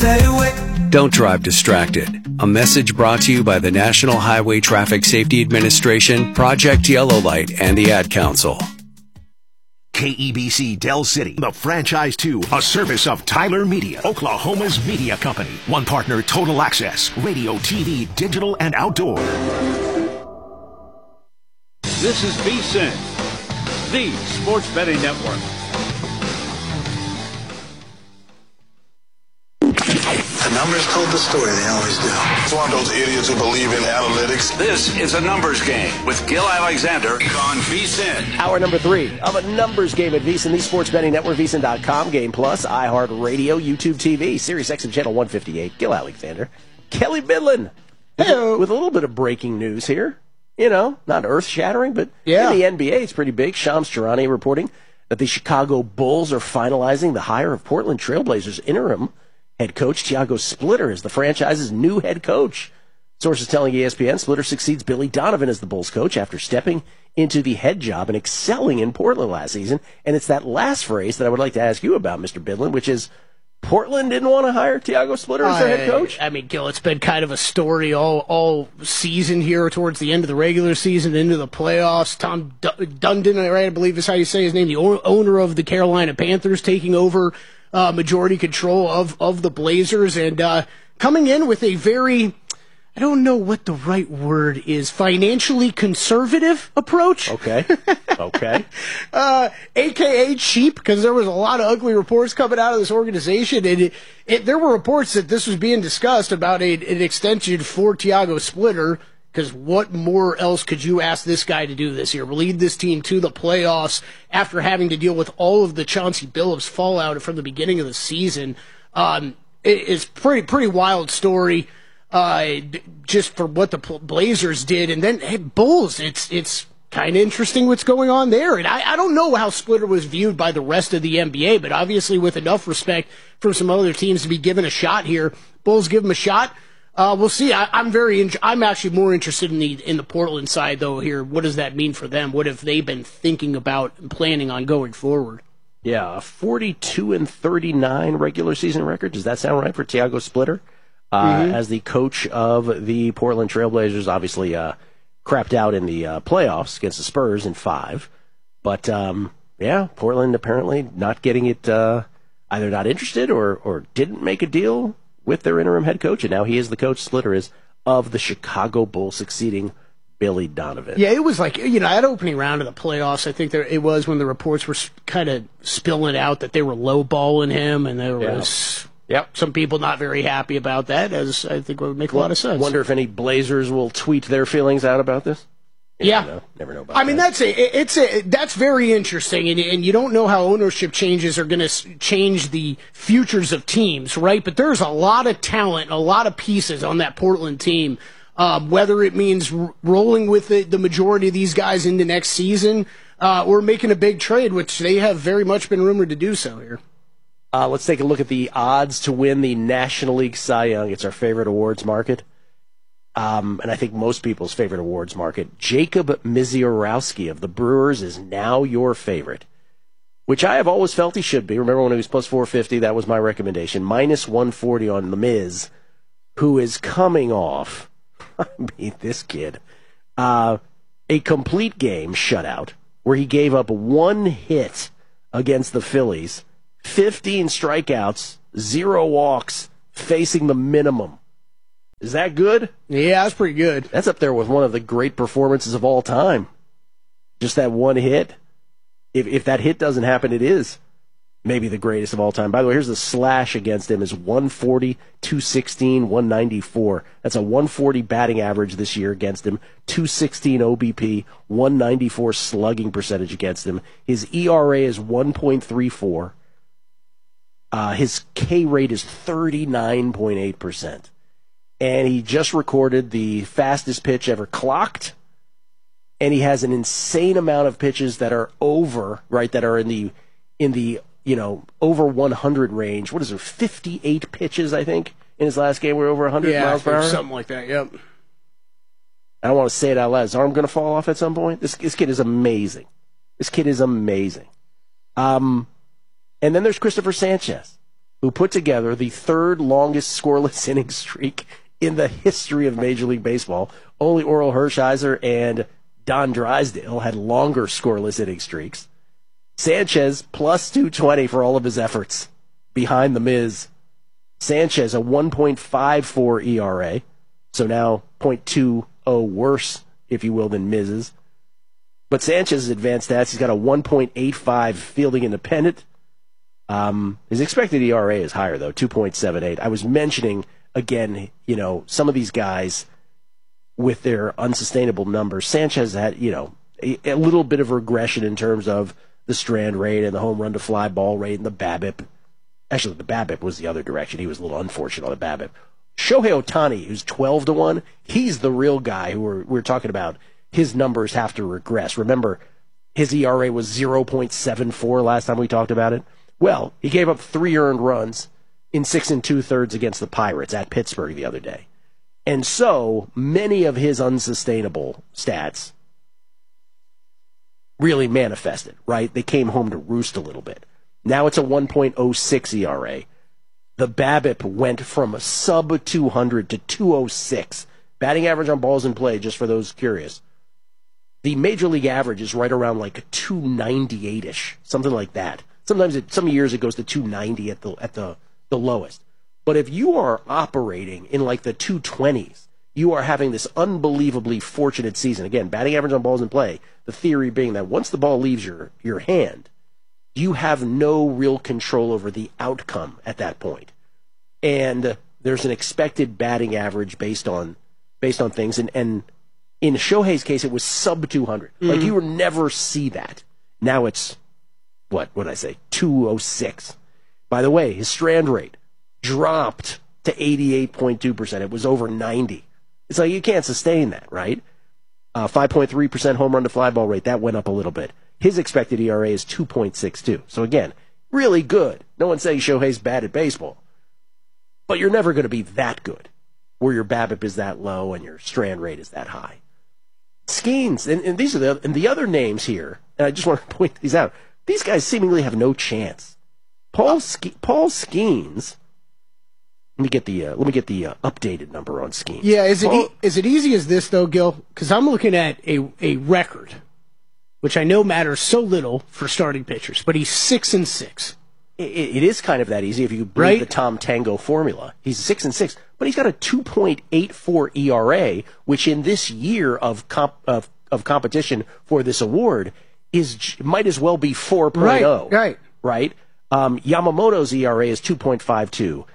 stay away. Don't drive distracted. A message brought to you by the National Highway Traffic Safety Administration, Project Yellow Light, and the Ad Council. KEBC Del City, the Franchise 2, a service of Tyler Media, Oklahoma's media company. One partner, Total Access, radio, TV, digital, and outdoor. This is VSiN, the Sports Betting Network. The numbers told the story, they always do. It's one of those idiots who believe in analytics. This is a numbers game with Gil Alexander on VSiN. Hour number 3 of a numbers game at VSiN, the Sports Betting Network, VSiN.com, Game Plus, iHeartRadio, YouTube TV, Sirius XM Channel 158. Gil Alexander, Kelly Bidlin. Hello. With a little bit of breaking news here. You know, not earth-shattering, but in the NBA, it's pretty big. Shams Charania reporting that the Chicago Bulls are finalizing the hire of Portland Trailblazers interim head coach Tiago Splitter as the franchise's new head coach. Sources telling ESPN Splitter succeeds Billy Donovan as the Bulls coach after stepping into the head job and excelling in Portland last season. And it's that last phrase that I would like to ask you about, Mr. Bidlin, which is Portland didn't want to hire Tiago Splitter as their head coach? I mean, Gil, it's been kind of a story all season here towards the end of the regular season, into the playoffs. Tom Dundon, right, I believe is how you say his name, the owner of the Carolina Panthers, taking over majority control of the Blazers and coming in with a very, I don't know what the right word is, financially conservative approach. Okay. AKA cheap, because there was a lot of ugly reports coming out of this organization, and there were reports that this was being discussed about an extension for Tiago Splitter, because what more else could you ask this guy to do this year? Lead this team to the playoffs after having to deal with all of the Chauncey Billups fallout from the beginning of the season. It's pretty wild story, just for what the Blazers did. And then, hey, Bulls, it's kind of interesting what's going on there. And I don't know how Splitter was viewed by the rest of the NBA, but obviously with enough respect from some other teams to be given a shot here, Bulls give him a shot. We'll see. I'm actually more interested in the Portland side, though, here. What does that mean for them? What have they been thinking about and planning on going forward? Yeah, 42-39 regular season record. Does that sound right for Tiago Splitter? As the coach of the Portland Trailblazers, obviously crapped out in the playoffs against the Spurs in 5. But, Portland apparently not getting it, either not interested or didn't make a deal with their interim head coach, and now he is the coach, Splitter is, of the Chicago Bulls, succeeding Billy Donovan. Yeah, it was like, that opening round of the playoffs, I think it was when the reports were kind of spilling out that they were lowballing him, and there was some people not very happy about that, as I think would make a lot of sense. Wonder if any Blazers will tweet their feelings out about this? Never know about that. I mean, that's very interesting, and you don't know how ownership changes are going to change the futures of teams, right? But there's a lot of talent, a lot of pieces on that Portland team, whether it means rolling with the majority of these guys into next season or making a big trade, which they have very much been rumored to do so here. Let's take a look at the odds to win the National League Cy Young. It's our favorite awards market. And I think most people's favorite awards market. Jacob Misiorowski of the Brewers is now your favorite, which I have always felt he should be. Remember when he was plus 450? That was my recommendation. Minus 140 on The Miz, who is coming off, I mean, this kid, a complete game shutout where he gave up 1 hit against the Phillies, 15 strikeouts, 0 walks, facing the minimum. Is that good? Yeah, that's pretty good. That's up there with one of the great performances of all time. Just that 1 hit. If that hit doesn't happen, it is maybe the greatest of all time. By the way, here's the slash against him is 140, 216, 194. That's a 140 batting average this year against him, 216 OBP, 194 slugging percentage against him. His ERA is 1.34. His K rate is 39.8%. And he just recorded the fastest pitch ever clocked. And he has an insane amount of pitches that are over, right, that are in the over 100 range. What is it, 58 pitches, I think, in his last game were over 100 miles per hour? Something like that, yep. I don't want to say it out loud. Is his arm going to fall off at some point? This kid is amazing. And then there's Christopher Sanchez, who put together the third longest scoreless inning streak in the history of Major League Baseball. Only Orel Hershiser and Don Drysdale had longer scoreless inning streaks. Sanchez plus 220 for all of his efforts behind the Miz. Sanchez a 1.54 ERA, so now 0.20 worse, if you will, than Miz's. But Sanchez's advanced stats, he's got a 1.85 fielding independent. His expected ERA is higher, though, 2.78. I was mentioning, again, some of these guys with their unsustainable numbers. Sanchez had, a little bit of regression in terms of the strand rate and the home run to fly ball rate and the BABIP. Actually, the BABIP was the other direction. He was a little unfortunate on the BABIP. Shohei Ohtani, who's 12-1, he's the real guy who we're talking about. His numbers have to regress. Remember, his ERA was 0.74 last time we talked about it. Well, he gave up 3 earned runs in 6 2/3 against the Pirates at Pittsburgh the other day. And so many of his unsustainable stats really manifested, right? They came home to roost a little bit. Now it's a 1.06 ERA. The BABIP went from a sub 200 to 206. Batting average on balls in play, just for those curious. The major league average is right around like 298-ish, something like that. Sometimes some years it goes to 290 at the lowest. But if you are operating in like the 220s, you are having this unbelievably fortunate season. Again, batting average on balls in play, the theory being that once the ball leaves your hand, you have no real control over the outcome at that point. And there's an expected batting average based on things. And in Shohei's case, it was sub 200. Like, you would never see that. Now it's, what did I say, 206. By the way, his strand rate dropped to 88.2%. It was over 90. It's like you can't sustain that, right? 5.3% home run to fly ball rate, that went up a little bit. His expected ERA is 2.62. So again, really good. No one's saying Shohei's bad at baseball. But you're never going to be that good, where your BABIP is that low and your strand rate is that high. Skeens, and these are the other names here, and I just want to point these out. These guys seemingly have no chance. Paul Skeens. Let me get the updated number on Skeens. Yeah, is it easy as this though, Gil? Because I'm looking at a record, which I know matters so little for starting pitchers, but he's 6-6. It is kind of that easy if you believe the Tom Tango formula. He's 6-6, but he's got a 2.84 ERA, which in this year of competition for this award might as well be 4.0. Right. Yamamoto's ERA is 2.52.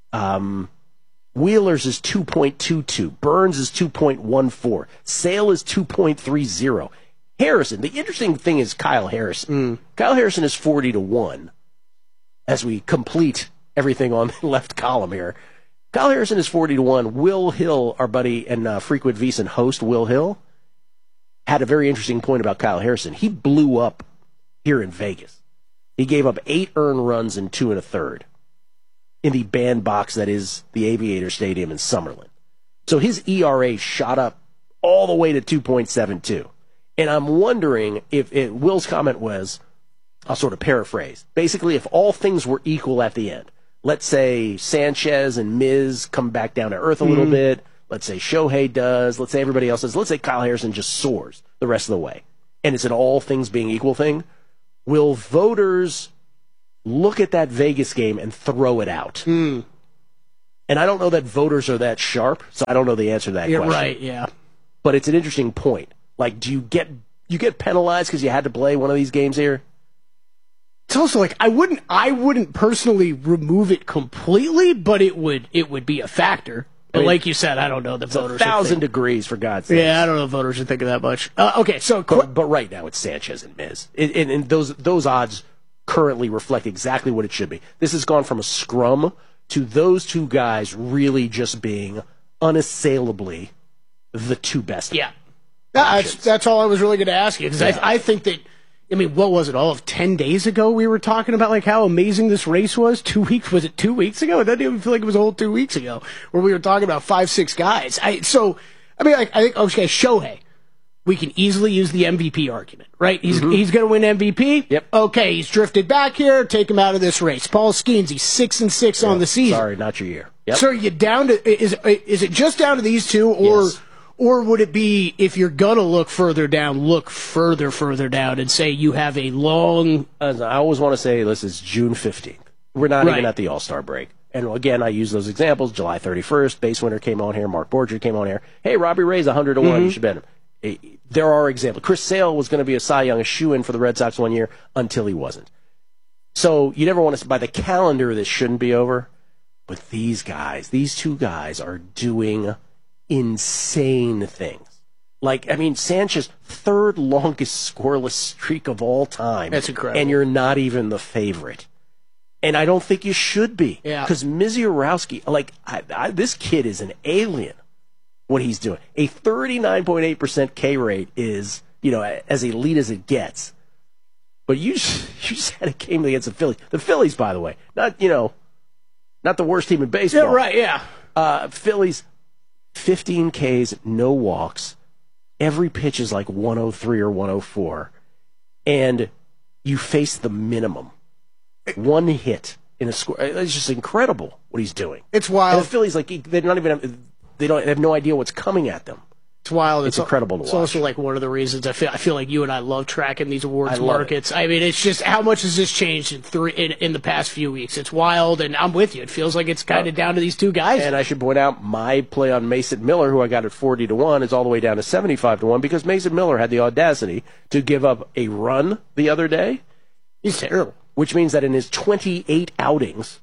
Wheeler's is 2.22. Burns is 2.14. Sale is 2.30. Harrison. The interesting thing is Kyle Harrison. Kyle Harrison is 40-1. As we complete everything on the left column here, Kyle Harrison is 40-1. Will Hill, our buddy and frequent VSiN host, Will Hill, had a very interesting point about Kyle Harrison. He blew up here in Vegas. He gave up 8 earned runs in 2 1/3 in the bandbox that is the Aviator Stadium in Summerlin. So his ERA shot up all the way to 2.72. And I'm wondering if Will's comment was, I'll sort of paraphrase. Basically, if all things were equal at the end, let's say Sanchez and Miz come back down to earth a little bit, let's say Shohei does, let's say everybody else does, let's say Kyle Harrison just soars the rest of the way, and it's an all things being equal thing, will voters look at that Vegas game and throw it out? And I don't know that voters are that sharp, so I don't know the answer to that question. You're right, yeah. But it's an interesting point. Like, do you get penalized because you had to play one of these games here? It's also like I wouldn't personally remove it completely, but it would be a factor. But like you said, I don't know the voters. 1,000 degrees, for God's sake. Yeah, I don't know if voters are thinking that much. Okay, so but right now it's Sanchez and Miz, and those odds currently reflect exactly what it should be. This has gone from a scrum to those two guys really just being unassailably the two best. Yeah, that's all I was really going to ask you, because I think that. I mean, what was it? All of 10 days ago, we were talking about like how amazing this race was. 2 weeks? Was it 2 weeks ago? It doesn't even feel like it was a whole 2 weeks ago, where we were talking about 5-6 guys. I think okay, Shohei. we can easily use the MVP argument, right? He's going to win MVP. Yep. Okay, he's drifted back here. Take him out of this race. Paul Skeens, he's 6-6 on the season. Sorry, not your year. Yep. So are you down to? Is it just down to these two, or Yes. or would it be, if you're gonna look further down, look further down, and say you have a long? As I always want to say, this is June 15th. We're not even at the All-Star break. And again, I use those examples. July 31st, base winner came on here. Mark Borger came on here. Hey, Robbie Ray's 100-1. You should bet him. There are examples. Chris Sale was going to be a Cy Young, a shoe-in for the Red Sox one year until he wasn't. So you never want to, by the calendar, this shouldn't be over. But these guys, these two guys are doing insane things. Like, I mean, Sanchez, third longest scoreless streak of all time. That's incredible. And you're not even the favorite. And I don't think you should be. Yeah. Because Misiorowski, like, this kid is an alien, what he's doing. A 39.8% K rate is, as elite as it gets. But you just had a game against the Phillies. The Phillies, by the way, not the worst team in baseball. Yeah, right, yeah. Phillies, 15 Ks, no walks. Every pitch is like 103 or 104. And you face the minimum. One hit in a score. It's just incredible what he's doing. It's wild. And the Phillies, like, they have no idea what's coming at them. It's wild. It's incredible to watch. It's also like one of the reasons I feel like you and I love tracking these awards love markets. I mean, it's just how much has this changed in the past few weeks? It's wild, and I'm with you. It feels like it's kind of down to these two guys. And I should point out my play on Mason Miller, who I got at 40-1, is all the way down to 75-1 because Mason Miller had the audacity to give up a run the other day. He's terrible. Which means that in his 28 outings,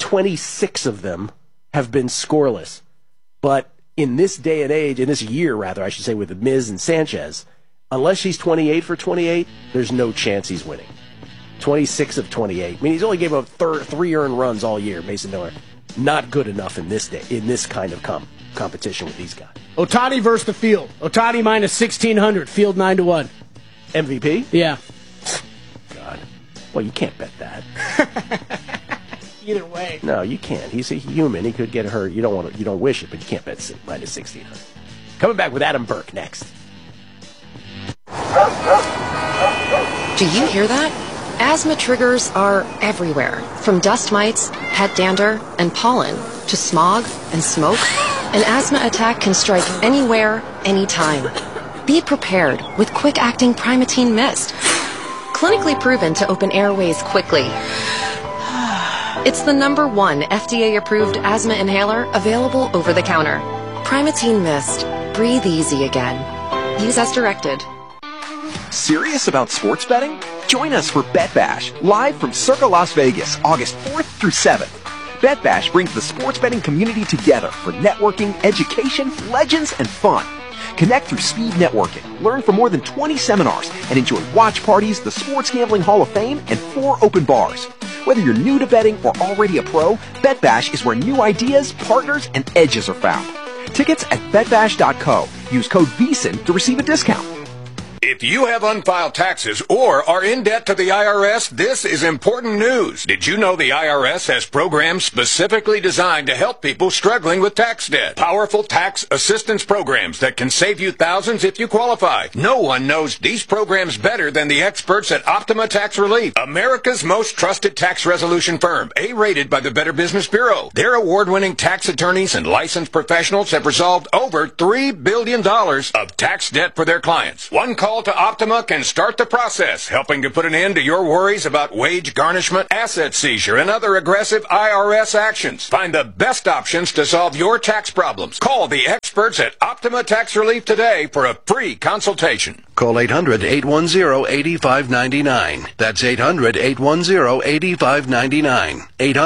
26 of them have been scoreless. But in this day and age, in this year, rather, I should say, with Miz and Sanchez, unless he's 28 for 28, there's no chance he's winning. 26 of 28. I mean, he's only gave up 3 earned runs all year, Mason Miller. Not good enough in this kind of competition with these guys. Ohtani versus the field. Ohtani minus 1,600. Field 9-1. MVP? Yeah. God. Well, you can't bet that. Either way. No, you can't. He's a human. He could get hurt. You don't wish it, but you can't bet minus 1,600. Coming back with Adam Burke next. Do you hear that? Asthma triggers are everywhere, from dust mites, pet dander, and pollen, to smog and smoke. An asthma attack can strike anywhere, anytime. Be prepared with quick-acting Primatene Mist. Clinically proven to open airways quickly. It's the #1 FDA-approved asthma inhaler available over the counter. Primatene Mist. Breathe easy again. Use as directed. Serious about sports betting? Join us for Bet Bash, live from Circa Las Vegas, August 4th through 7th. Bet Bash brings the sports betting community together for networking, education, legends, and fun. Connect through speed networking, learn from more than 20 seminars, and enjoy watch parties, the Sports Gambling Hall of Fame, and 4 open bars. Whether you're new to betting or already a pro, Bet Bash is where new ideas, partners, and edges are found. Tickets at betbash.co. Use code VEASAN to receive a discount. If you have unfiled taxes or are in debt to the IRS, this is important news. Did you know the IRS has programs specifically designed to help people struggling with tax debt? Powerful tax assistance programs that can save you thousands if you qualify. No one knows these programs better than the experts at Optima Tax Relief, America's most trusted tax resolution firm, A-rated by the Better Business Bureau. Their award-winning tax attorneys and licensed professionals have resolved over $3 billion of tax debt for their clients. One call to Optima can start the process, helping to put an end to your worries about wage garnishment, asset seizure, and other aggressive IRS actions. Find the best options to solve your tax problems. Call the experts at Optima Tax Relief today for a free consultation. Call 800-810-8599. That's 800-810-8599.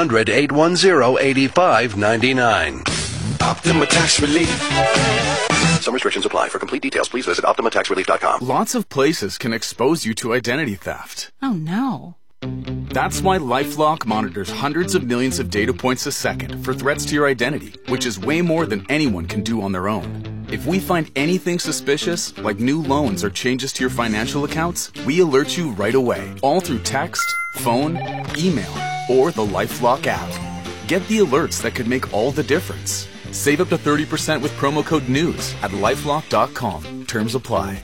800-810-8599. Optima Tax Relief. Some restrictions apply. For complete details, please visit OptimaTaxRelief.com. Lots of places can expose you to identity theft. Oh, no. That's why LifeLock monitors hundreds of millions of data points a second for threats to your identity, which is way more than anyone can do on their own. If we find anything suspicious, like new loans or changes to your financial accounts, we alert you right away, all through text, phone, email, or the LifeLock app. Get the alerts that could make all the difference. Save up to 30% with promo code NEWS at LifeLock.com. Terms apply.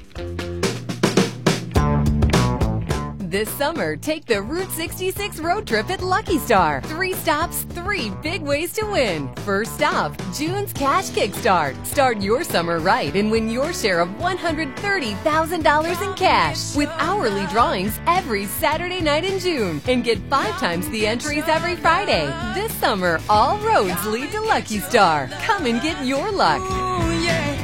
This summer, take the Route 66 road trip at Lucky Star. 3 stops, 3 big ways to win. First stop, June's Cash Kickstart. Start your summer right and win your share of $130,000 in cash with hourly drawings every Saturday night in June and get 5 times the entries every Friday. This summer, all roads lead to Lucky Star. Come and get your luck.